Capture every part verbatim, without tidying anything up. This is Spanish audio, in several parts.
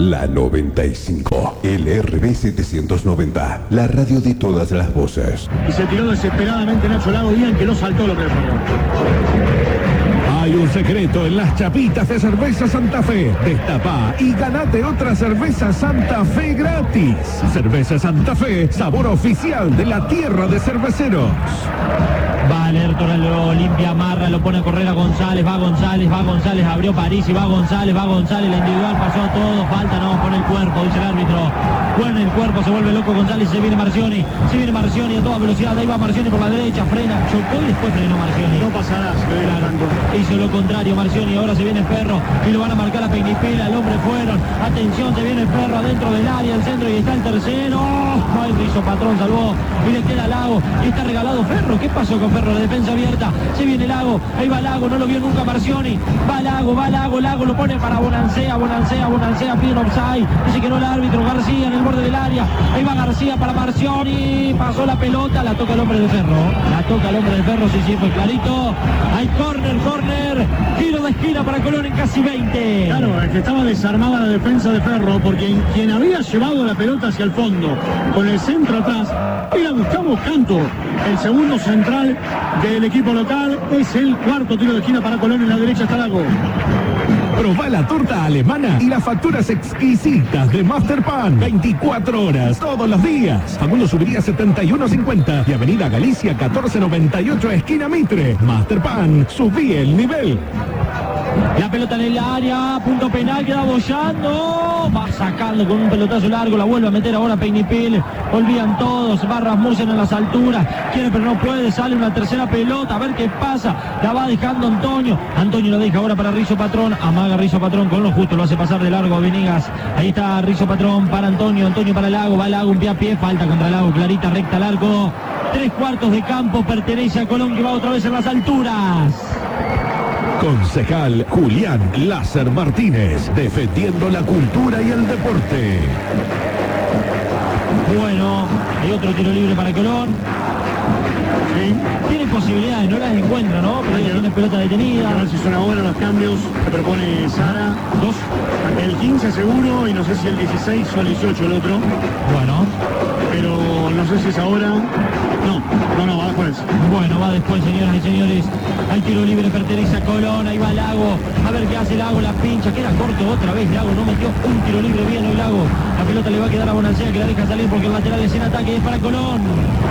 La noventa y cinco, L R B setecientos noventa, la radio de todas las voces. Y se tiró desesperadamente Nacho Lago, bien que no saltó lo que le falló. Hay un secreto en las chapitas de cerveza Santa Fe. Destapá y ganate otra cerveza Santa Fe gratis. Cerveza Santa Fe, sabor oficial de la tierra de cerveceros. Va Alertora, lo limpia, amarra, lo pone a correr a González, va González, va González, abrió París y va González, va González, la individual pasó todo, falta, no, pone el cuerpo, dice el árbitro, pone el cuerpo, se vuelve loco González, se viene Marcioni, se viene Marcioni a toda velocidad, ahí va Marcioni por la derecha, frena, chocó y después frenó Marcioni. No pasará, se ve claro, hizo lo contrario Marcioni, ahora se viene Ferro y lo van a marcar a Peñipela, el hombre fueron, atención, se viene Ferro adentro del área, el centro y está el tercero, ¡oh! El Rizo Patrón salvó y le queda Lago y está regalado Ferro, ¿qué pasó con Ferro? La defensa abierta, se viene Lago, ahí va Lago, no lo vio nunca Marcioni, va Lago, va Lago, Lago lo pone para Bonancea, Bonancea, Bonancea, pide un offside, dice que no el árbitro, García en el borde del área, ahí va García para Marcioni, pasó la pelota, la toca el hombre de Ferro, la toca el hombre de Ferro, sí, sí, fue clarito, hay córner, córner, tiro de esquina para Colón en casi veinte. Claro, es que estaba desarmada la defensa de Ferro, porque quien había llevado la pelota hacia el fondo, con el centro atrás, era Gustavo Canto, el segundo central del equipo local, es el cuarto tiro de esquina para Colón, en la derecha está Lago. Probá la torta alemana y las facturas exquisitas de Masterpan. veinticuatro horas, todos los días. Facundo Subiría setenta y uno cincuenta y Avenida Galicia catorce noventa y ocho, esquina Mitre. Masterpan, subí el nivel. La pelota en el área, punto penal, queda bollando, va sacando con un pelotazo largo, la vuelve a meter ahora Peñipil, olvidan todos, va Rasmussen en las alturas, quiere pero no puede, sale una tercera pelota, a ver qué pasa, la va dejando Antonio, Antonio la deja ahora para Rizo Patrón, amaga Rizo Patrón con lo justo, lo hace pasar de largo a Venegas, ahí está Rizo Patrón para Antonio, Antonio para Lago, va Lago, un pie a pie, falta contra Lago, clarita, recta al arco, tres cuartos de campo, pertenece a Colón que va otra vez en las alturas. Concejal Julián Láser Martínez, defendiendo la cultura y el deporte. Bueno, hay otro tiro libre para Colón. Sí. Tiene posibilidades, no las encuentra, ¿no? Pero ella tiene pelota detenida. A ver si son ahora los cambios que propone Sara. Dos. El quince seguro y no sé si el dieciséis o el dieciocho el otro. Bueno. Pero no sé si es ahora. No, no, no, va después. Bueno, va después, señoras y señores. Hay tiro libre, pertenece a Colón. Ahí va Lago. A ver qué hace Lago, la pincha. Queda corto otra vez. Lago no metió un tiro libre bien hoy Lago. La pelota le va a quedar a Bonancea que la deja salir porque el lateral es en ataque y es para Colón.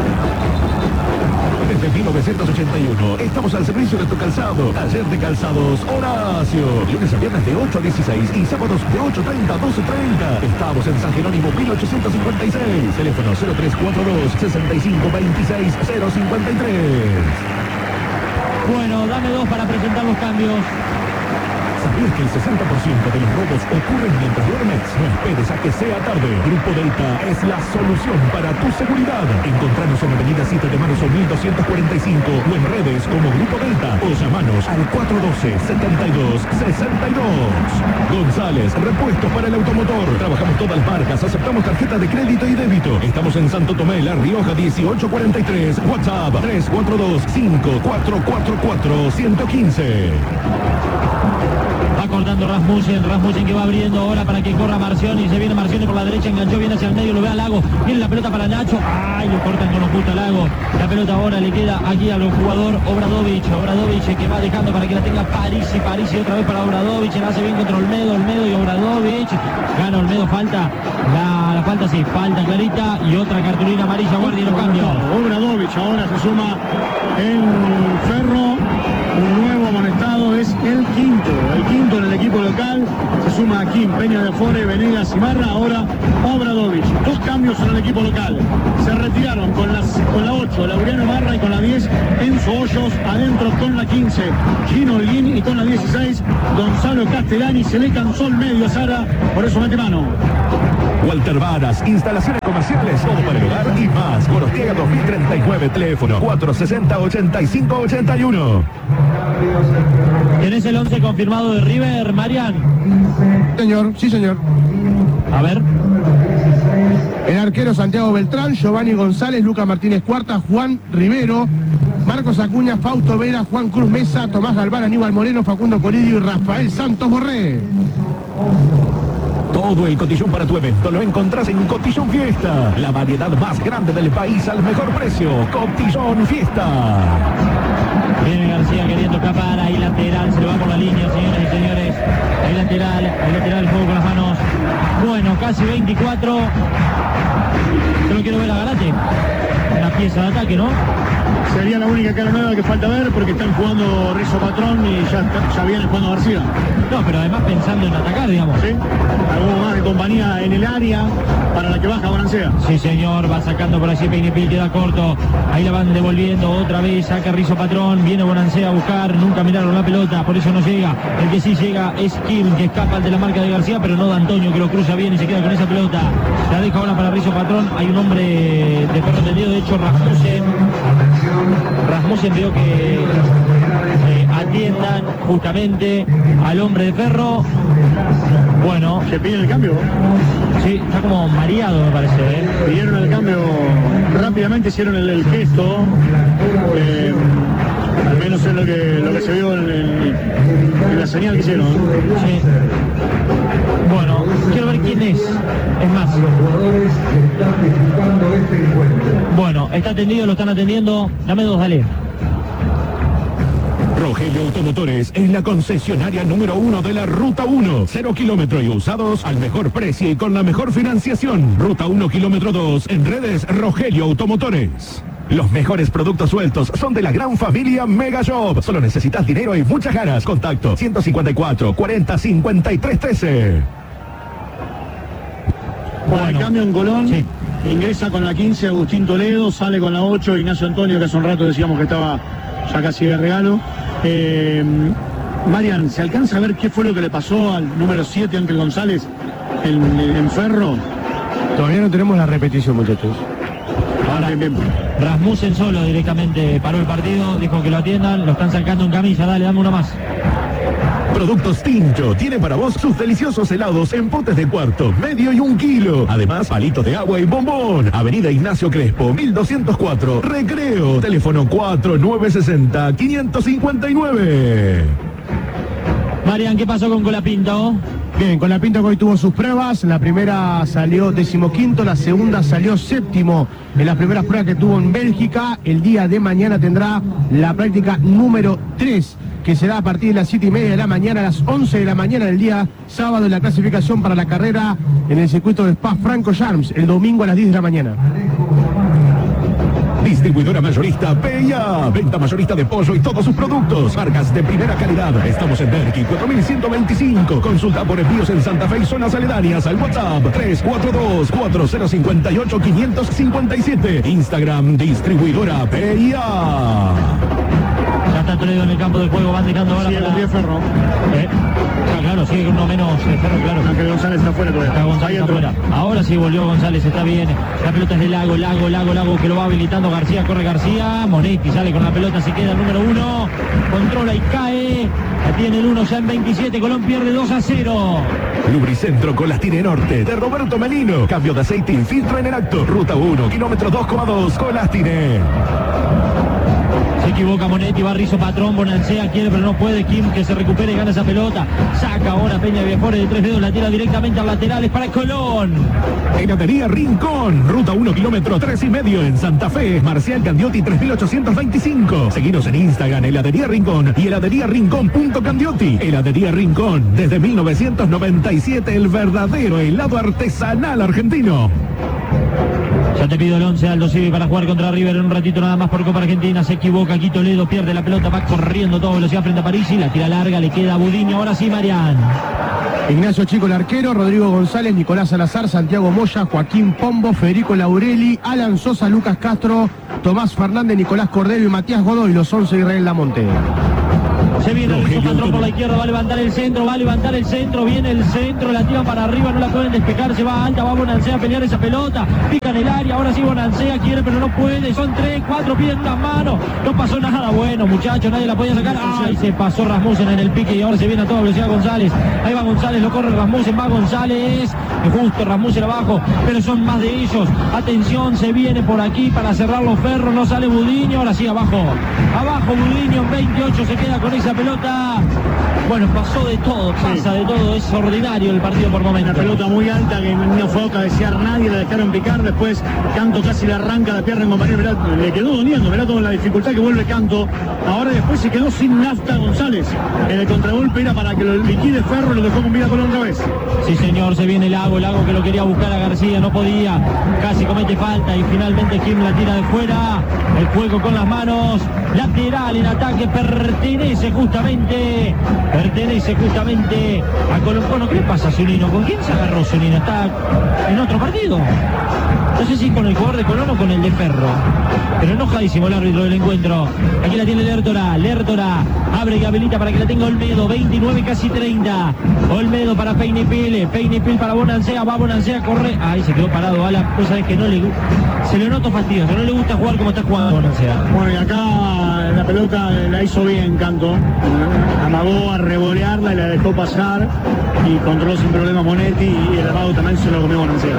Desde mil novecientos ochenta y uno estamos al servicio de tu calzado. Taller de calzados Horacio. Lunes a viernes de ocho a dieciséis y sábados de ocho treinta a doce treinta. Estamos en San Jerónimo mil ochocientos cincuenta y seis. Teléfono cero tres cuatro dos, sesenta y cinco veintiséis cero cincuenta y tres. Bueno, dame dos para presentar los cambios. ¿Sabías que el sesenta por ciento de los robos ocurren mientras duermes? No esperes a que sea tarde. Grupo Delta es la solución para tu seguridad. Encontranos en Avenida siete de marzo mil doscientos cuarenta y cinco o en redes como Grupo Delta o llamanos al cuatro uno dos, setenta y dos sesenta y dos. González, repuestos para el automotor. Trabajamos todas las marcas, aceptamos tarjeta de crédito y débito. Estamos en Santo Tomé, La Rioja dieciocho cuarenta y tres. WhatsApp tres cuatro dos, cinco cuatro cuatro cuatro, uno uno cinco. Va cortando Rasmussen, Rasmussen que va abriendo ahora para que corra Marcioni, se viene Marcioni por la derecha, enganchó, viene hacia el medio, lo ve a Lago, viene la pelota para Nacho, ay, lo cortan con los justo a Lago, la pelota ahora le queda aquí al jugador Obradovic, Obradovic que va dejando para que la tenga París y París y otra vez para Obradovic, la hace bien contra Olmedo, Olmedo y Obradovic, gana Olmedo, falta, la, la falta sí, falta clarita y otra cartulina amarilla, guardia y los cambios. Obradovic ahora se suma en Ferro, un nuevo amonestado, es el quinto, el quinto en el equipo local, se suma aquí Peña de Fore, Venegas y Marra, ahora Obradovic, dos cambios en el equipo local, se retiraron con, las, con la ocho, Laureano Marra y con la diez, Enzo Hoyos, adentro con la quince, Gino Holguín y con la dieciséis, Gonzalo Castellani, se le cansó el medio a Sara, por eso mete mano. Walter Varas, instalaciones comerciales, todo para el hogar y más. Gorostiaga dos mil treinta y nueve, teléfono cuatro sesenta, ochenta y cinco ochenta y uno. ¿Tenés el once confirmado de River, Marian? Señor, sí señor. A ver. El arquero Santiago Beltrán, Giovanni González, Lucas Martínez Cuarta, Juan Rivero, Marcos Acuña, Fausto Vera, Juan Cruz Mesa, Tomás Galván, Aníbal Moreno, Facundo Coridio y Rafael Santos Borré. Todo Todo el cotillón para tu evento lo encontrás en Cotillón Fiesta. La variedad más grande del país al mejor precio. Cotillón Fiesta. Viene García queriendo escapar, ahí lateral, se le va por la línea, señoras y señores. Ahí lateral, ahí lateral, juego con las manos. Bueno, casi veinticuatro. Yo lo quiero ver a Garate. Una pieza de ataque, ¿no? Sería la única cara nueva que falta ver porque están jugando Rizzo Patrón y ya, ya viene jugando García. No, pero además pensando en atacar, digamos. ¿Sí? Algo más de compañía en el área para la que baja Bonancea. Sí, señor, va sacando por allí Peñipil, queda corto. Ahí la van devolviendo otra vez, saca Rizzo Patrón, viene Bonancea a buscar, nunca miraron la pelota, por eso no llega. El que sí llega es Kim, que escapa de la marca de García, pero no de Antonio, que lo cruza bien y se queda con esa pelota. La deja ahora para Rizzo Patrón. Hay un hombre de perro tendido, de hecho Rasmussen. Rasmussen veo que eh, atiendan justamente al hombre de Ferro. Bueno, ¿Se pide el cambio? sí, está como mareado, me parece, ¿eh? Pidieron el cambio rápidamente, hicieron el, el gesto. Eh, al menos es lo que, lo que se vio en, en, en la señal que hicieron. Sí. Bueno, quiero ver quién es. Es más. Bueno, está atendido, lo están atendiendo. Dame dos, dale. Rogelio Automotores es la concesionaria número uno de la Ruta uno. Cero kilómetros y usados al mejor precio y con la mejor financiación. Ruta uno, kilómetro dos. En redes, Rogelio Automotores. Los mejores productos sueltos son de la gran familia Mega Shop. Solo necesitas dinero y muchas ganas. Contacto ciento cincuenta y cuatro, cuarenta, cincuenta y tres, trece. Bueno, el cambio en Colón. Sí. Ingresa con la quince Agustín Toledo, sale con la ocho Ignacio Antonio, que hace un rato decíamos que estaba ya casi de regalo. Eh, Marian, ¿se alcanza a ver qué fue lo que le pasó al número siete, Ángel González, en, en Ferro? Todavía no tenemos la repetición, muchachos. Ahora, bien, bien. Rasmussen solo directamente paró el partido, dijo que lo atiendan, lo están sacando en camisa, dale, dame una más. Productos Tincho tiene para vos sus deliciosos helados en potes de cuarto, medio y un kilo. Además, palitos de agua y bombón. Avenida Ignacio Crespo, mil doscientos cuatro, Recreo. Teléfono cuatro nueve seis cero, cinco cinco nueve. Marian, ¿qué pasó con Colapinto? Bien, Colapinto que hoy tuvo sus pruebas. La primera salió decimoquinto, la segunda salió séptimo en las primeras pruebas que tuvo en Bélgica. El día de mañana tendrá la práctica número tres, que será a partir de las siete y media de la mañana a las once de la mañana del día sábado, en la clasificación para la carrera en el circuito de Spa-Francorchamps, el domingo a las diez de la mañana. Distribuidora mayorista P y A. Venta mayorista de pollo y todos sus productos. Marcas de primera calidad. Estamos en Derqui cuatro mil ciento veinticinco. Consulta por envíos en Santa Fe y zonas aledañas al WhatsApp tres cuatro dos, cuatro cero cinco ocho, cinco cinco siete. Instagram Distribuidora P y A. Ya está Toledo en el campo de juego, van dejando ahora Sigue para... con diez Ferro. Eh, ah, claro, sigue con uno menos eh, Ferro, claro. Ángel González está afuera todavía. Está González Ahí entró. afuera. Ahora sí volvió González, está bien. La pelota es de Lago, Lago, Lago, Lago, que lo va habilitando García, corre García. Monetti sale con la pelota, se queda el número uno. Controla y cae. La tiene el uno ya en veintisiete. Colón pierde dos a cero. Lubricentro Colastine Norte de Roberto Melino. Cambio de aceite y filtro en el acto. Ruta uno, kilómetro dos coma dos. Colastine. Se equivoca Monetti, va Rizzo Patrón, Bonancea quiere pero no puede, Kim que se recupere y gana esa pelota, saca ahora Peña Viejores de tres dedos, la tira directamente a laterales para Colón. Heladería Rincón, ruta uno, kilómetro tres y medio en Santa Fe, Marcial Candiotti tres mil ochocientos veinticinco. Seguinos en Instagram, Heladería Rincón y heladería rincón punto candiotti. Heladería Rincón, desde mil novecientos noventa y siete, el verdadero helado artesanal argentino. Ya te pido el once, Aldo Civi, para jugar contra River en un ratito nada más por Copa Argentina. Se equivoca aquí Toledo, pierde la pelota, va corriendo a toda velocidad frente a Parisi, la tira larga, le queda a Budiño, ahora sí Marian. Ignacio Chico el arquero, Rodrigo González, Nicolás Salazar, Santiago Moya, Joaquín Pombo, Federico Laureli, Alan Sosa, Lucas Castro, Tomás Fernández, Nicolás Cordero y Matías Godoy, los once de Israel Lamonte. Se viene el Rizzo Patrón por la izquierda, va a levantar el centro, va a levantar el centro, viene el centro, la tiran para arriba, no la pueden despejar, se va alta, va Bonancea a pelear esa pelota, pica en el área, ahora sí Bonancea quiere pero no puede, son tres, cuatro, piden una mano, no pasó nada, bueno muchachos, nadie la podía sacar, ay, se pasó Rasmussen en el pique y ahora se viene a toda velocidad González, ahí va González, lo corre Rasmussen, va González, justo Rasmussen abajo, pero son más de ellos, atención, se viene por aquí para cerrar los ferros, no sale Budiño, ahora sí abajo, abajo Budiño en veintiocho, se queda con esa pelota, Bueno, pasó de todo, pasa sí. de todo, es ordinario el partido por momentos. Una pelota muy alta que no fue a cabecear nadie, la dejaron picar, después Canto casi le arranca la pierna en compañero, mirá, le quedó doliendo, mirá toda la dificultad que vuelve Canto. Ahora después se quedó sin nafta González. En el contragolpe era para que lo liquide Ferro y lo dejó con vida Colón otra vez. Sí señor, se viene Lago, Lago que lo quería buscar a García, no podía, casi comete falta y finalmente Kim la tira de fuera. El juego con las manos, lateral en ataque, pertenece justamente, pertenece justamente a Colón. Bueno, ¿qué le pasa a Zunino? ¿Con quién se agarró Zunino? ¿Está en otro partido? No sé si con el jugador de Colón o con el de Ferro. Pero enojadísimo el árbitro del encuentro. Aquí la tiene Lertora, Lertora abre y habilita para que la tenga Olmedo, veintinueve casi treinta. Olmedo para Peinipil, Peinipil para Bonansea, va Bonansea, corre. Ahí se quedó parado Ala, pues sabes que no le se le nota fastidioso, no le gusta jugar como está jugando Bonansea. Bueno, y acá la pelota la hizo bien Canto. Amagó a revolearla y la dejó pasar y controló sin problema Monetti y el amago también se lo comió Bonansea.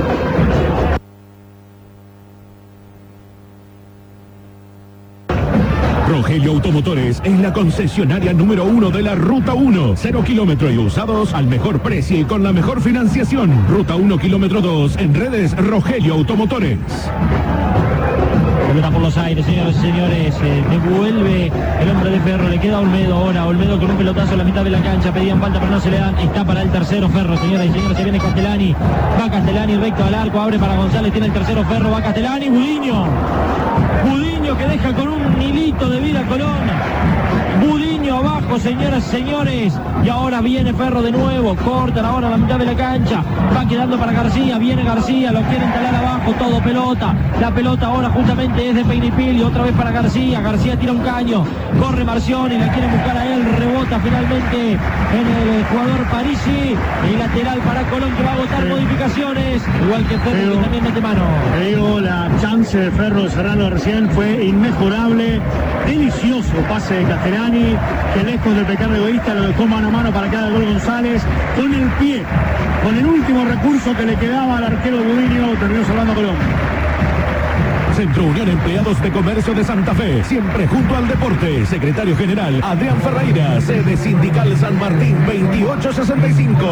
Rogelio Automotores es la concesionaria número uno de la Ruta uno. Cero kilómetros y usados al mejor precio y con la mejor financiación. Ruta uno, kilómetro dos, en redes Rogelio Automotores. Pelota por los aires, señores y señores. Eh, devuelve el hombre de Ferro. Le queda a Olmedo ahora. Olmedo con un pelotazo a la mitad de la cancha. Pedían falta, pero no se le dan. Está para el tercero Ferro, señoras y señores. Se viene Castellani. Va Castellani recto al arco. Abre para González. Tiene el tercero Ferro. Va Castellani. Budiño. Budiño que deja con un hilito de vida Colón. Budiño abajo, señoras y señores. Y ahora viene Ferro de nuevo. Cortan ahora la mitad de la cancha. Va quedando para García. Viene García. Lo quieren talar abajo. Todo pelota. La pelota ahora justamente es de Peinipil. Y otra vez para García. García tira un caño. Corre Marcioni. La quieren buscar a él. Rebota finalmente en el jugador Parisi. Y lateral para Colón que va a votar modificaciones. Igual que Ferro pero, que también mete mano. Te digo, la chance de Ferro de cerrarlo recién fue inmejorable. Delicioso pase de Castellani, que lejos de pecar de egoísta lo dejó mano a mano para que haga el gol González. Con el pie, con el último recurso que le quedaba al arquero Budiño, terminó salvando a Colón. Centro Unión Empleados de Comercio de Santa Fe, siempre junto al deporte. Secretario General Adrián Ferreira, sede Sindical San Martín veintiocho sesenta y cinco.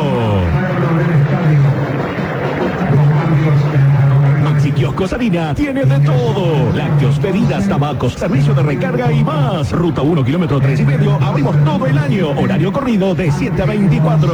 Maxi Kioscos Harina tiene de todo. Lácteos, bebidas, tabacos, servicio de recarga y más. Ruta uno, kilómetro tres y medio. Abrimos todo el año. Horario corrido de siete a veinticuatro.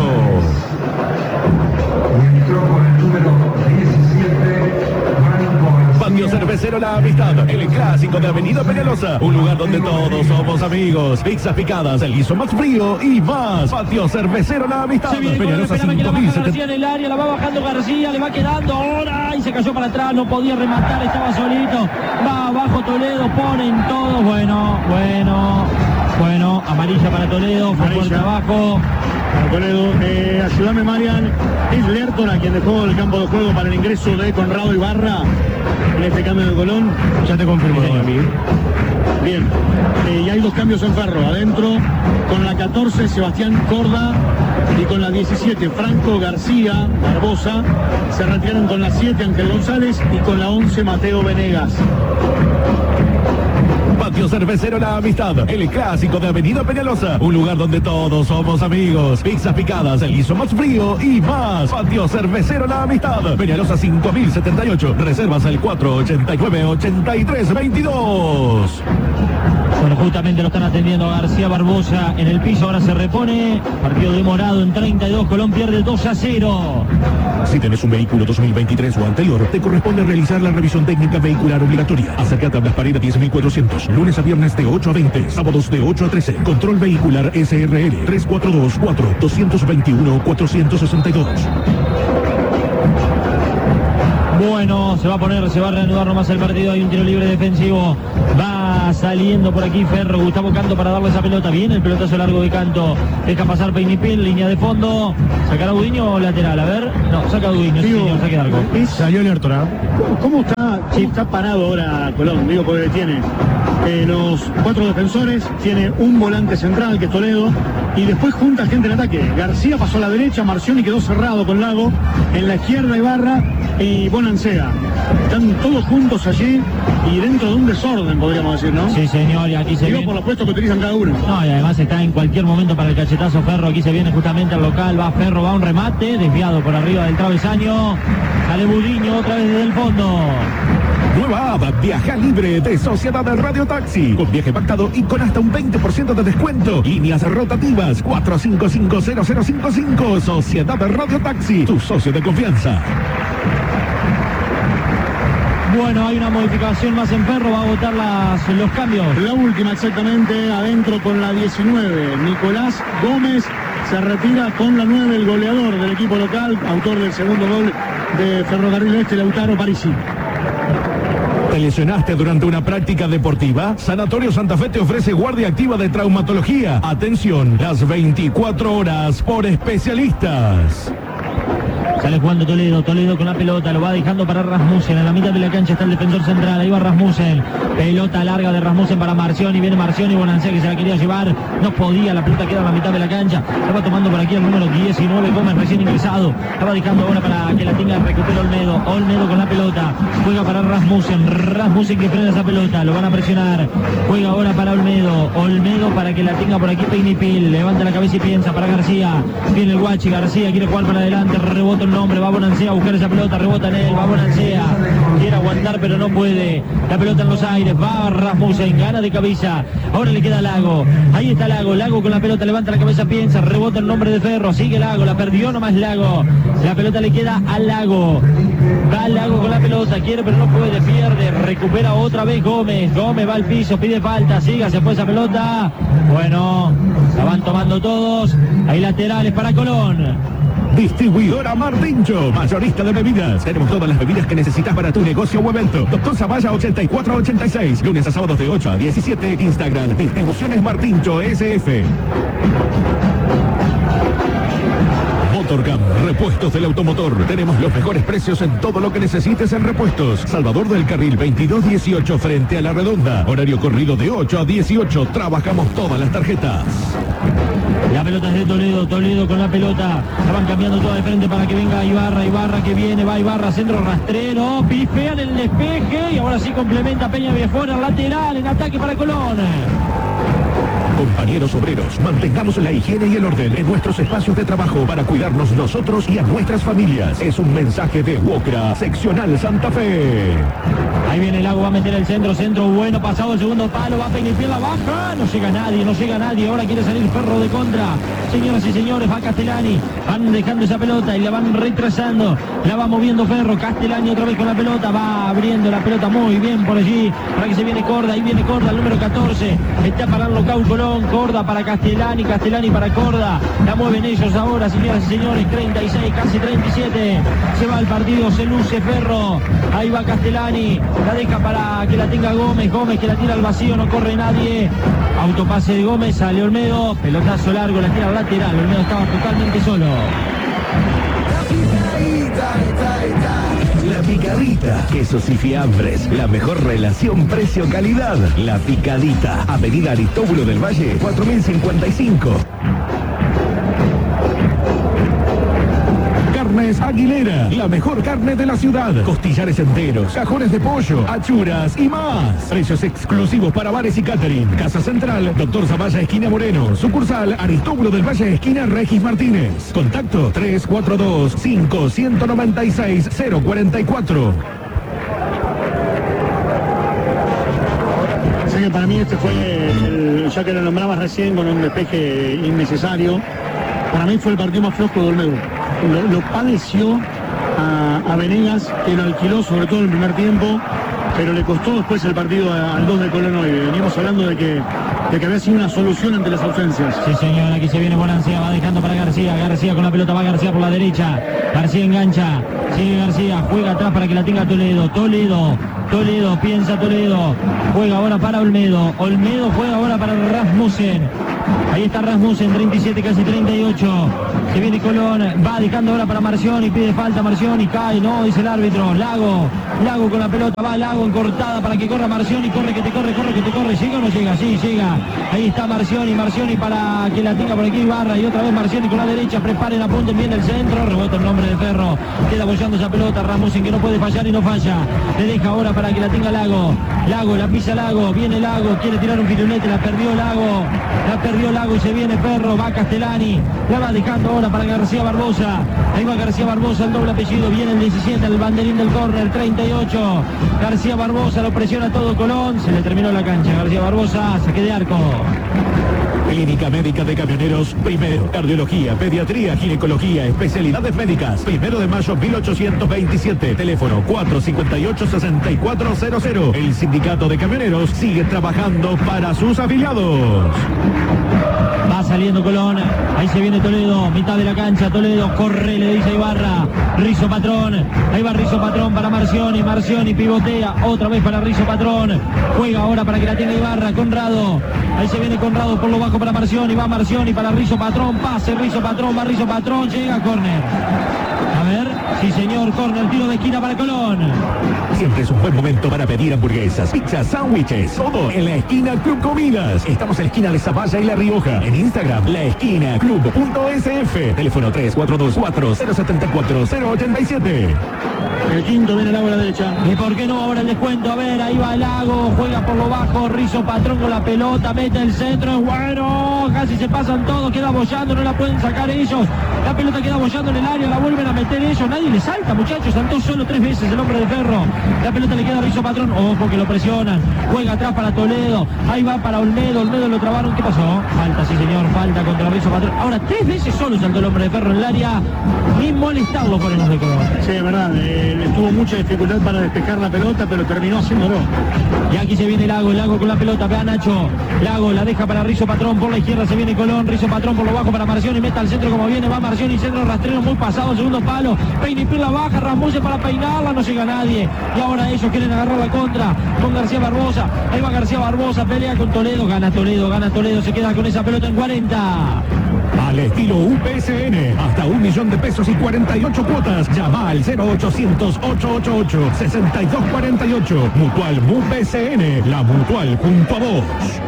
Patio Cervecero La Amistad, el clásico de Avenida Peñalosa, un lugar donde todos somos amigos. Pizzas picadas, el guiso más frío y más. Patio Cervecero La Amistad, Peñalosa cinco mil setecientos. García en el área, la va bajando García, le va quedando ahora y se cayó para atrás, no podía rematar, estaba solito. Va abajo Toledo, ponen todo, bueno, bueno, bueno, amarilla para Toledo, fue fuerte abajo. Para Toledo, eh, ayúdame Marian, es Lertora quien dejó el campo de juego para el ingreso de Conrado Ibarra en este cambio de Colón. Ya te confirmo, bien. Amigo. Bien, eh, y hay dos cambios en Ferro, adentro con la catorce Sebastián Corda y con la diecisiete Franco García Barbosa, se retiraron con la siete Ángel González y con la once Mateo Venegas. Patio Cervecero La Amistad, el clásico de Avenida Peñalosa, un lugar donde todos somos amigos. Pizzas picadas, el guiso más frío y más. Patio Cervecero La Amistad, Peñalosa cinco mil setenta y ocho. Reservas al cuatro ochenta y nueve, ochenta y tres veintidós. Bueno, justamente lo están atendiendo a García Barbosa en el piso, ahora se repone. Partido demorado en treinta y dos, Colón pierde dos a cero. Si tenés un vehículo dos mil veintitrés o anterior, te corresponde realizar la revisión técnica vehicular obligatoria. Acércate a Blas Pareda diez mil cuatrocientos, lunes a viernes de ocho a veinte, sábados de ocho a trece. Control vehicular S R L tres cuatro dos cuatro, dos dos uno, cuatro seis dos. Bueno, se va a poner, se va a reanudar nomás el partido. Hay un tiro libre defensivo. Va saliendo por aquí Ferro, Gustavo Canto para darle esa pelota. Viene el pelotazo largo de Canto. Deja pasar Peinipil, línea de fondo. ¿Sacará Budiño o lateral? A ver. No, saca Budiño, sí, señor, saque de arco. Salió Lertora. ¿Cómo, cómo, está, cómo está parado ahora Colón? Digo, porque tiene eh, los cuatro defensores, tiene un volante central que es Toledo, y después junta gente en ataque. García pasó a la derecha, Marcioni quedó cerrado con Lago. En la izquierda Ibarra. y Bonansea. Están todos juntos allí y dentro de un desorden, podríamos decir, ¿no? Sí, señor, y aquí se Digo viene... por los puestos que utilizan cada uno. No, y además está en cualquier momento para el cachetazo Ferro. Aquí se viene justamente al local, va Ferro, va un remate, desviado por arriba del travesaño. Sale Budiño otra vez desde el fondo. Nueva app, viaja libre de Sociedad del Radio Taxi. Con viaje pactado y con hasta un veinte por ciento de descuento. Líneas rotativas cuatro cinco cinco cero cero cinco cinco. Sociedad del Radio Taxi, tu socio de confianza. Bueno, hay una modificación más en Ferro, va a votar las, los cambios. La última exactamente, adentro con la diecinueve. Nicolás Gómez se retira con la nueve, el goleador del equipo local, autor del segundo gol de Ferrocarril Este, Lautaro Parisi. ¿Te lesionaste durante una práctica deportiva? Sanatorio Santa Fe te ofrece guardia activa de traumatología. Atención, las veinticuatro horas por especialistas. Sale jugando Toledo, Toledo con la pelota, lo va dejando para Rasmussen, en la mitad de la cancha está el defensor central, ahí va Rasmussen, pelota larga de Rasmussen para Marcioni, viene Marcioni, Bonansea que se la quería llevar, no podía, la pelota queda en la mitad de la cancha, estaba tomando por aquí el número diecinueve, Gómez recién ingresado, estaba dejando ahora para que la tenga, recupera Olmedo, Olmedo con la pelota, juega para Rasmussen, Rasmussen que frena esa pelota, lo van a presionar, juega ahora para Olmedo, Olmedo para que la tenga por aquí Peinipil, levanta la cabeza y piensa para García, viene el Guachi, García quiere jugar para adelante, rebota el nombre, va Bonansea a buscar esa pelota, rebota en él, va Bonansea, quiere aguantar pero no puede, la pelota en los aires, va Rasmussen, gana de cabeza, ahora le queda Lago, ahí está Lago, Lago con la pelota, levanta la cabeza, piensa, rebota el nombre de Ferro, sigue Lago, la perdió nomás Lago, la pelota le queda a Lago, va Lago con la pelota, quiere pero no puede, pierde, recupera otra vez Gómez, Gómez va al piso, pide falta, siga, se fue esa pelota, bueno, la van tomando todos, hay laterales para Colón. Distribuidora Martincho, mayorista de bebidas. Tenemos todas las bebidas que necesitas para tu negocio o evento. Doctor Zavalla ochenta y cuatro ochenta y seis, lunes a sábados de ocho a diecisiete, Instagram, Distribuciones Martincho S F. Motorcam, repuestos del automotor. Tenemos los mejores precios en todo lo que necesites en repuestos. Salvador del Carril veintidós dieciocho frente a La Redonda. Horario corrido de ocho a dieciocho. Trabajamos todas las tarjetas. La pelota es de Toledo, Toledo con la pelota, la van cambiando toda de frente para que venga Ibarra, Ibarra que viene, va Ibarra, centro rastrero, pifean el despeje y ahora sí complementa Peña Villafuera, lateral, en ataque para Colón. Compañeros obreros, mantengamos la higiene y el orden en nuestros espacios de trabajo para cuidarnos nosotros y a nuestras familias. Es un mensaje de Wocra, seccional Santa Fe. Ahí viene Lago, va a meter el centro, centro bueno, pasado el segundo palo, va a Peinipil, la baja, no llega nadie, no llega nadie, ahora quiere salir Ferro de contra. Señoras y señores, va Castellani, van dejando esa pelota y la van retrasando, la va moviendo Ferro, Castellani otra vez con la pelota, va abriendo la pelota muy bien por allí, para que se viene Corda, ahí viene Corda, el número catorce, está parando Cau Colón, Corda para Castellani, Castellani para Corda, la mueven ellos ahora, señoras y señores, treinta y seis, casi treinta y siete, se va el partido, se luce Ferro, ahí va Castellani, la deja para que la tenga Gómez, Gómez que la tira al vacío, no corre nadie, autopase de Gómez, sale Olmedo, pelotazo largo, la tira lateral, Olmedo estaba totalmente solo. La Picadita, quesos y fiambres, la mejor relación precio-calidad. La Picadita, Avenida Aristóbulo del Valle, cuatro mil cincuenta y cinco. Carnes Aguilera, la mejor carne de la ciudad. Costillares enteros, cajones de pollo, achuras y más. Precios exclusivos para bares y catering. Casa Central, Doctor Zavalla, esquina Moreno. Sucursal, Aristóbulo del Valle, esquina Regis Martínez. Contacto tres cuatro dos, cinco nueve seis, cero cuatro cuatro. Así que para mí este fue, el, ya que lo nombrabas recién con un despeje innecesario, para mí fue el partido más flojo de Olmedo. Lo, lo padeció a, a Venegas, que lo alquiló sobre todo en el primer tiempo, pero le costó después el partido al dos de Colón hoy. Veníamos hablando de que, de que había sido una solución ante las ausencias. Sí, señor, aquí se viene Bonansea, va dejando para García, García con la pelota, va García por la derecha, García engancha, sigue García, juega atrás para que la tenga Toledo, Toledo, Toledo, piensa Toledo, juega ahora para Olmedo, Olmedo juega ahora para Rasmussen, ahí está Rasmussen, treinta y siete, casi treinta y ocho, Se viene Colón, va dejando ahora para Marcioni, pide falta Marcioni, cae, no, dice el árbitro. Lago, Lago con la pelota, va Lago en cortada para que corra Marcioni, corre que te corre, corre que te corre, ¿llega o no llega? Sí, llega. Ahí está Marcioni, Marcioni para que la tenga por aquí Ibarra, y otra vez Marcioni con la derecha, preparen, apunten bien el centro, rebota el nombre de Ferro, queda apoyando esa pelota, Ramos en que no puede fallar y no falla. Le deja ahora para que la tenga Lago, Lago, la pisa Lago, viene Lago, quiere tirar un pirulete, la perdió Lago, la perdió Lago y se viene Ferro, va Castellani, la va dejando ahora para García Barbosa, ahí va García Barbosa, el doble apellido, viene el diecisiete, el banderín del córner, treinta y ocho, García Barbosa, lo presiona todo Colón, se le terminó la cancha, García Barbosa, saque de arco. Clínica Médica de Camioneros, primero. Cardiología, pediatría, ginecología, especialidades médicas. Primero de mayo mil ochocientos veintisiete. Teléfono cuatro cinco ocho, seis cuatro cero cero. El sindicato de camioneros sigue trabajando para sus afiliados. Va saliendo Colón, ahí se viene Toledo, mitad de la cancha, Toledo, corre, le dice Ibarra, Rizo Patrón, ahí va Rizo Patrón para Marcioni, Marcioni pivotea, otra vez para Rizo Patrón, juega ahora para que la tenga Ibarra, Conrado, ahí se viene Conrado por lo bajo para Marcioni, va Marcioni para Rizo Patrón, pase Rizo Patrón, va Rizo Patrón, llega a córner. A ver, sí señor, córner, tiro de esquina para Colón. Siempre es un buen momento para pedir hamburguesas, pizzas, sándwiches, todo en la esquina Club Comidas. Estamos en la esquina de Zapalla y La Rioja. En Instagram, la esquina club punto s f. Teléfono tres cuatro dos cuatro cero siete cuatro cero ocho siete. El quinto viene Lago a la derecha. ¿Y por qué no ahora el descuento? A ver, ahí va el Lago, juega por lo bajo, Rizo Patrón con la pelota, mete el centro, es bueno, casi se pasan todos, queda bollando, no la pueden sacar ellos. La pelota queda bollando en el área, la vuelven a meter ellos, nadie le salta, muchachos, saltó solo tres veces el hombre de Ferro. La pelota le queda a Rizo Patrón, ojo que lo presionan, juega atrás para Toledo, ahí va para Olmedo, Olmedo lo trabaron, ¿qué pasó? Falta, sí señor, falta contra Rizo Patrón. Ahora tres veces solo saltó el hombre de Ferro en el área, ni molestarlo por el de Colón. Sí, es verdad, eh, tuvo mucha dificultad para despejar la pelota, pero terminó haciéndolo. Y aquí se viene Lago, Lago con la pelota, vea Nacho, Lago la deja para Rizo Patrón, por la izquierda se viene Colón, Rizo Patrón por lo bajo para Marcioni, meta al centro como viene, va Marcioni, centro rastrero muy pasado, segundo palo, Peinipir la baja, Ramuse para peinarla, no llega nadie, y ahora ellos quieren agarrar la contra con García Barbosa, ahí va García Barbosa, pelea con Toledo, gana Toledo, gana Toledo, se queda con esa pelota en cuarenta. Al estilo U P S N, hasta un millón de pesos y cuarenta y ocho cuotas. Llama al cero ochocientos, ochocientos ochenta y ocho, sesenta y dos cuarenta y ocho. Mutual M U P S N, la mutual junto a vos.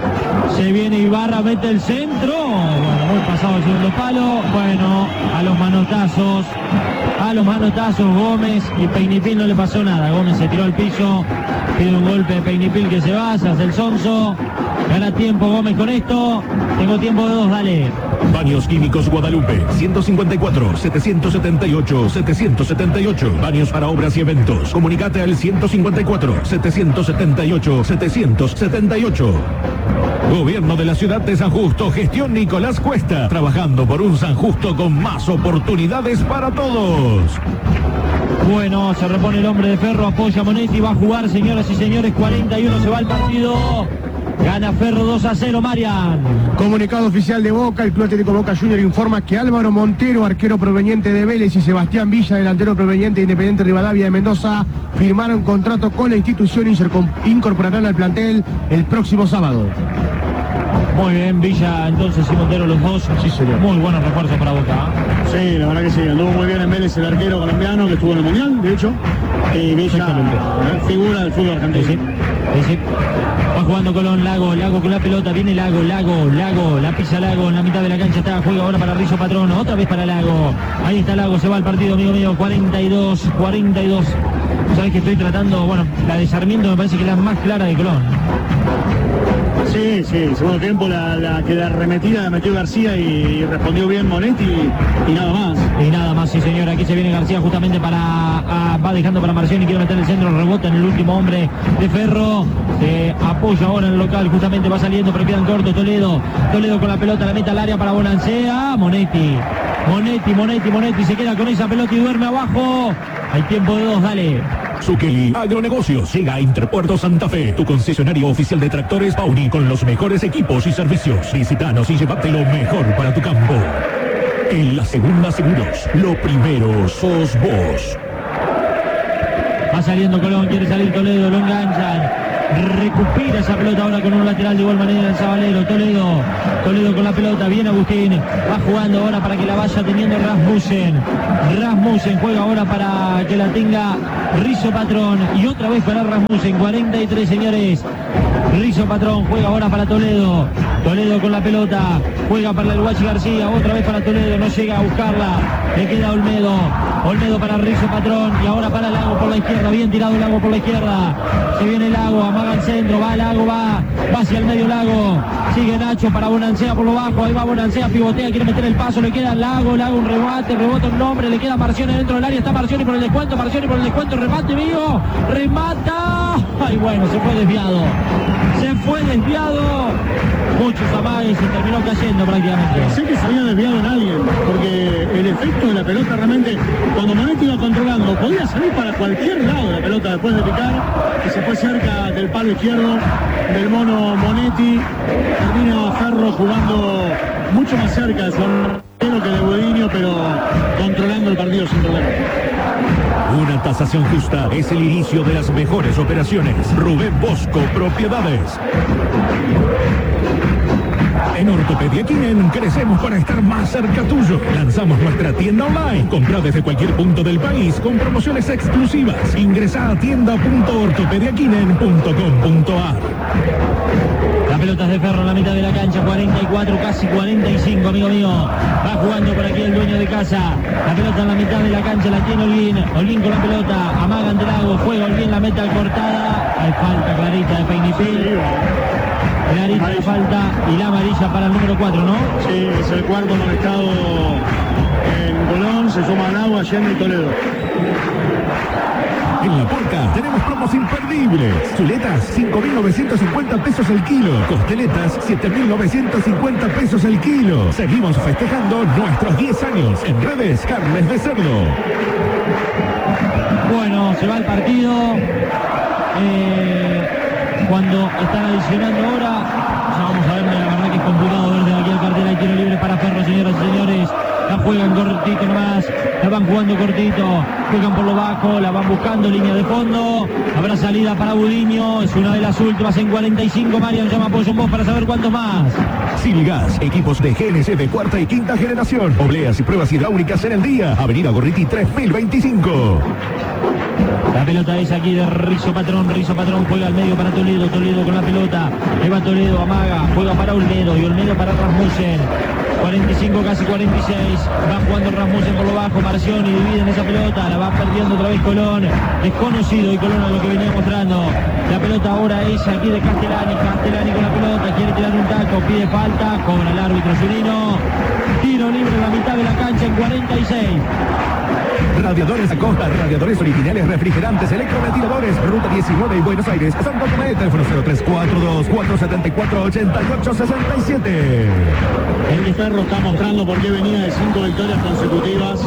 Se viene Ibarra, mete el centro. Bueno, muy pasado el segundo palo. Bueno, a los manotazos. A los manotazos Gómez y Peinipil no le pasó nada. Gómez se tiró al piso. Pide un golpe de Peinipil que se va, se hace el sonso. Gana tiempo Gómez con esto. Tengo tiempo de dos, dale. Baños Químicos Guadalupe, ciento cincuenta y cuatro, setecientos setenta y ocho, setecientos setenta y ocho. Baños para obras y eventos. Comunicate al ciento cincuenta y cuatro, setecientos setenta y ocho, setecientos setenta y ocho. Gobierno de la ciudad de San Justo, gestión Nicolás Cuesta, trabajando por un San Justo con más oportunidades para todos. Bueno, se repone el hombre de Ferro, apoya a Monetti, va a jugar, señoras y señores, cuarenta y uno, se va el partido. Gana Ferro dos a cero, Marian. Comunicado oficial de Boca, el Club Atlético Boca Junior informa que Álvaro Montero, arquero proveniente de Vélez, y Sebastián Villa, delantero proveniente de Independiente Rivadavia de Mendoza, firmaron contrato con la institución y se incorporarán al plantel el próximo sábado. Muy bien, Villa, entonces y Montero los dos. Sí, señor. Muy buenos refuerzos para Boca. Sí, la verdad que sí, anduvo muy bien en Vélez el arquero colombiano que estuvo en el Mundial, de hecho. Y Villa, figura del fútbol argentino. Sí, sí, sí. Va jugando Colón, Lago, Lago con la pelota, viene Lago, Lago, Lago, la pisa Lago en la mitad de la cancha, está, juega ahora para Rizo Patrón, otra vez para Lago, ahí está Lago, se va al partido, amigo mío, cuarenta y dos, cuarenta y dos. Sabes que estoy tratando, bueno, la de Sarmiento me parece que es la más clara de Colón. Sí, sí, segundo tiempo la, la que la arremetida la metió García y, y respondió bien Monetti y, y nada más. Y nada más, sí señor, aquí se viene García justamente para, a, va dejando para Marcioni, quiere meter el centro, rebota en el último hombre de Ferro, se apoya ahora en el local, justamente va saliendo, pero quedan cortos, Toledo, Toledo con la pelota, la mete al área para Bonancea, Monetti, Monetti, Monetti, Monetti, se queda con esa pelota y duerme abajo, hay tiempo de dos, dale. Zucchelli Agronegocios llega a Interpuerto Santa Fe, tu concesionario oficial de tractores Pauni con los mejores equipos y servicios. Visítanos y llévate lo mejor para tu campo. En la segunda seguros, lo primero sos vos. Va saliendo Colón, quiere salir Toledo, lo enganchan. recupera esa pelota ahora con un lateral de igual manera el Sabalero. Toledo, Toledo con la pelota, bien Agustín, va jugando ahora para que la vaya teniendo Rasmussen. Rasmussen juega ahora para que la tenga Rizo Patrón y otra vez para Rasmussen. Cuarenta y tres, señores. Rizo Patrón juega ahora para Toledo. Toledo con la pelota, juega para el Guachi García, otra vez para Toledo, no llega a buscarla, le queda Olmedo, Olmedo para Rizo Patrón y ahora para Lago por la izquierda, bien tirado Lago por la izquierda, se viene Lago, amaga al centro, va Lago, va, va hacia el medio Lago, sigue Nacho para Bonancea por lo bajo, ahí va Bonancea, pivotea, quiere meter el paso, le queda Lago, Lago un rebate, rebota un nombre, le queda Marcioni dentro del área, está Marcioni por el descuento, Marcioni por el descuento, remate mío, remata, ay bueno, se fue desviado, se fue desviado, muchos amagues y terminó cayendo prácticamente. Sé que se había desviado en alguien, porque el efecto de la pelota realmente, cuando Monetti iba controlando, podía salir para cualquier lado la pelota después de picar, y se fue cerca del palo izquierdo del mono Monetti. Termina Ferro jugando mucho más cerca de su arquero que de Budiño, pero controlando el partido sin problema. Una tasación justa es el inicio de las mejores operaciones. Rubén Bosco Propiedades. En Ortopedia Quinen crecemos para estar más cerca tuyo. Lanzamos nuestra tienda online. Compra desde cualquier punto del país con promociones exclusivas. Ingresa a tienda punto ortopediaquinen punto com punto a r. La pelota es de Ferro en la mitad de la cancha, cuarenta y cuatro, casi cuarenta y cinco, amigo mío. Va jugando por aquí el dueño de casa. La pelota en la mitad de la cancha la tiene Holguín. Holguín con la pelota, amaga ante Lago, juega Holguín, la meta cortada. Hay falta clarita de Peñipil. Clarita de falta y la amarilla para el número cuatro, ¿no? Sí, es el cuarto amonestado en Colón, se suma Lago, Allende y Toledo. En La Porca tenemos promos imperdibles. Chuletas, cinco mil novecientos cincuenta pesos el kilo. Costeletas, siete mil novecientos cincuenta pesos el kilo. Seguimos festejando nuestros diez años. En redes, carnes de cerdo. Bueno, se va el partido. Eh, cuando están adicionando ahora, ya vamos a ver, la verdad que es complicado ver desde aquí el cartel. Hay tiro libre para Ferro, señoras y señores. La juegan cortito nomás, la van jugando cortito, juegan por lo bajo, la van buscando, línea de fondo, habrá salida para Budiño, es una de las últimas en cuarenta y cinco, Marian llama apoyo en voz para saber cuánto más. Silgas, equipos de G N C de cuarta y quinta generación, obleas y pruebas hidráulicas en el día, Avenida Gorriti tres mil veinticinco. La pelota es aquí de Rizo Patrón, Rizo Patrón juega al medio para Toledo, Toledo con la pelota, Eva Toledo, amaga, juega para Olmedo y Olmedo para Rasmussen. cuarenta y cinco, casi cuarenta y seis, va jugando Rasmussen por lo bajo, Marcioni divide en esa pelota, la va perdiendo otra vez Colón, desconocido y Colón a lo que venía mostrando, la pelota ahora es aquí de Castellani, Castellani con la pelota, quiere tirar un taco, pide falta, cobra el árbitro Zunino, tiro libre en la mitad de la cancha en cuarenta y seis. Radiadores Acosta, radiadores originales, refrigerantes, electroventiladores, Ruta diecinueve y Buenos Aires, Santo Tomé, teléfono cero tres cuatro dos, cuatro siete cuatro, ocho ocho seis siete. El de Ferro está mostrando por qué venía de cinco victorias consecutivas.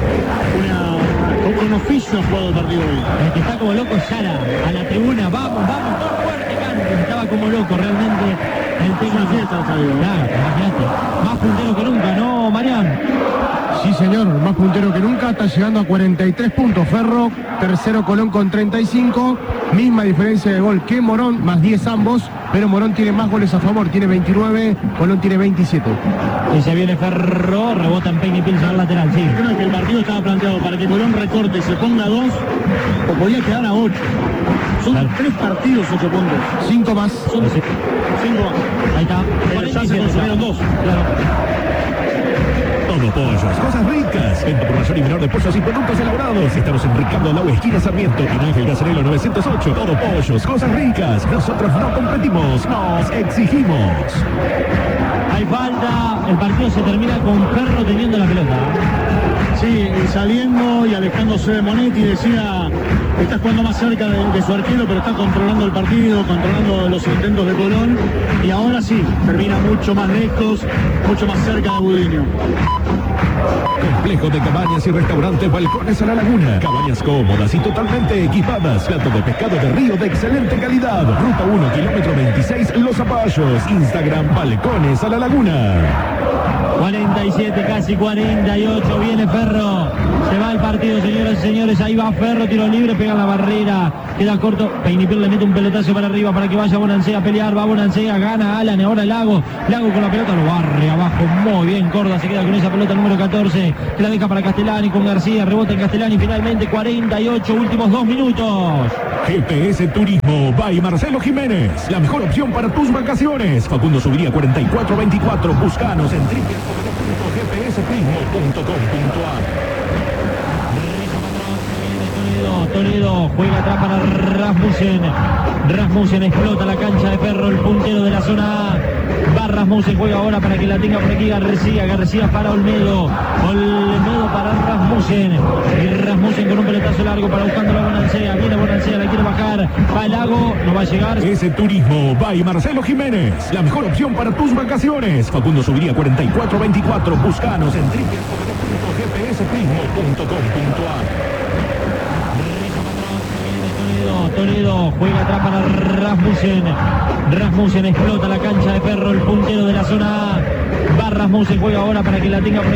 Una, con oficio ha jugado el partido hoy. El que está como loco es Sara, a la tribuna, vamos, vamos, todo fuerte, cante. Estaba como loco realmente el Es una fiesta el estadio. Claro, imagínate, más puntero que nunca, ¿no, Marián? Sí, señor, más puntero que nunca, está llegando a cuarenta y tres puntos Ferro, tercero Colón con treinta y cinco, misma diferencia de gol que Morón, más diez ambos, pero Morón tiene más goles a favor, tiene veintinueve, Colón tiene veintisiete. Y se viene Ferro, rebota en Peñipil al lateral, sí. Creo que el partido estaba planteado para que Colón recorte y se ponga a dos, o podía quedar a ocho. Son Claro. tres partidos, ocho puntos. Cinco más. Son cinco más. Ahí está. Pero ya se consumieron dos. Claro. Todo pollos, cosas ricas. Venta por mayor y menor de pollos y productos elaborados. Estamos en Ricardo Lau, esquina Sarmiento, en Ángel Gazzarello novecientos ocho. Todo pollos, cosas ricas. Nosotros no competimos, nos exigimos. Hay falta, el partido se termina con Ferro teniendo la pelota. Sí, y saliendo y alejándose de Monetti, decía, está jugando más cerca de, de su arquero, pero está controlando el partido, controlando los intentos de Colón, y ahora sí, termina mucho más lejos, mucho más cerca de Budiño. Complejo de cabañas y restaurantes Balcones a la Laguna. Cabañas cómodas y totalmente equipadas. Plato de pescado de río de excelente calidad. Ruta uno, kilómetro veintiséis, Los Zapallos. Instagram Balcones a la Laguna. cuarenta y siete, casi cuarenta y ocho, viene Ferro. Se va el partido, señoras y señores, ahí va Ferro, tiro libre, pega la barrera, queda corto, Peinipiel le mete un pelotazo para arriba para que vaya Bonansea a pelear, va Bonansea, gana Alan, ahora Lago, Lago con la pelota, lo barre abajo, muy bien, Corda se queda con esa pelota número catorce, que la deja para Castellani con García, rebota en Castellani, finalmente cuarenta y ocho, últimos dos minutos. G P S Turismo by Marcelo Jiménez, la mejor opción para tus vacaciones. Facundo Subiría cuarenta y cuatro veinticuatro, buscanos en w w w punto g p s turismo punto com punto a r. Toledo juega atrás para Rasmussen. Rasmussen explota la cancha de Ferro, el puntero de la zona A. Va Rasmussen, juega ahora para que la tenga por aquí García. García para Olmedo. Olmedo para Rasmussen. Y Rasmussen con un pelotazo largo para buscando la Bonansea. Viene Bonansea, la quiere bajar. Va el Lago, no va a llegar. Ese Turismo by Marcelo Jiménez, la mejor opción para tus vacaciones. Facundo Subiría cuarenta y cuatro veinticuatro, buscanos en w w w punto g p s turismo punto com punto a. Toledo juega atrás para Rasmussen. Rasmussen explota la cancha de Ferro, el puntero de la zona A. Va Rasmussen, juega ahora para que la tenga por